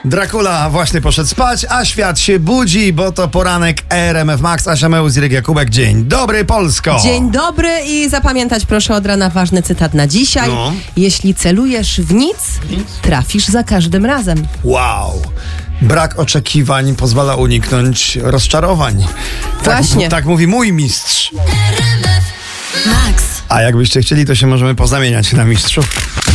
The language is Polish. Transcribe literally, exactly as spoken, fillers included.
Dracula właśnie poszedł spać, a świat się budzi, bo to poranek R M F Max. Asia Mełz, Irek Jakubek. Dzień dobry, Polsko! Dzień dobry i zapamiętać proszę od rana ważny cytat na dzisiaj. No. Jeśli celujesz w nic, trafisz za każdym razem. Wow! Brak oczekiwań pozwala uniknąć rozczarowań. Właśnie. Tak, tak mówi mój mistrz. Max. A jakbyście chcieli, to się możemy pozamieniać na mistrzów.